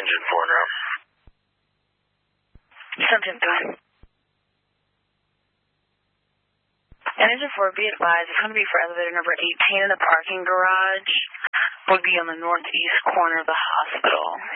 Engine 4 now. Something good. And Engine 4, be advised, it's going to be for elevator number 18 in the parking garage. Would be on the northeast corner of the hospital.